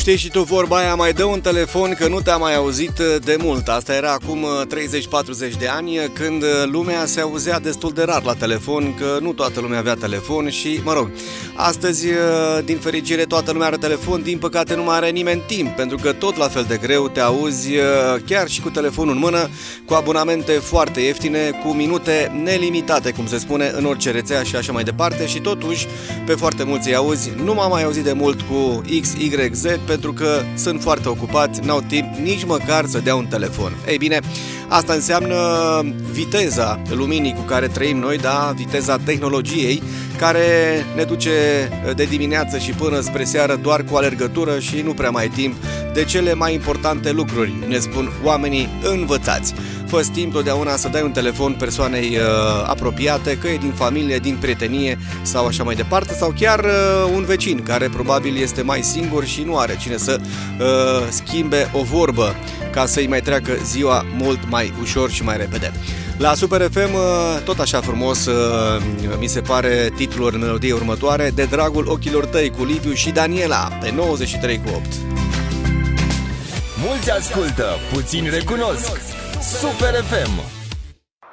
Știi și tu vorba aia, mai dă un telefon că nu te-a mai auzit de mult. Asta era acum 30-40 de ani, când lumea se auzea destul de rar la telefon, că nu toată lumea avea telefon și, mă rog, astăzi, din fericire, toată lumea are telefon, din păcate nu mai are nimeni timp, pentru că tot la fel de greu te auzi chiar și cu telefonul în mână, cu abonamente foarte ieftine, cu minute nelimitate, cum se spune, în orice rețea și așa mai departe, și totuși pe foarte mulți îi auzi. Nu m-am mai auzit de mult cu X, Y, Z, pentru că sunt foarte ocupați, n-au timp nici măcar să dea un telefon. Ei bine, asta înseamnă viteza luminii cu care trăim noi, da, viteza tehnologiei, care ne duce de dimineață și până spre seară doar cu alergătură și nu prea mai ai timp de cele mai importante lucruri, ne spun oamenii învățați. Fă-ți timp totdeauna să dai un telefon persoanei apropiate, că e din familie, din prietenie sau așa mai departe, sau chiar un vecin care probabil este mai singur și nu are cine să schimbe o vorbă ca să-i mai treacă ziua mult mai ușor și mai repede. La Super FM, tot așa frumos, mi se pare titlul melodiei următoare, De dragul ochilor tăi, cu Liviu și Daniela, pe 93,8. Mulți ascultă, puțini recunosc. Super FM.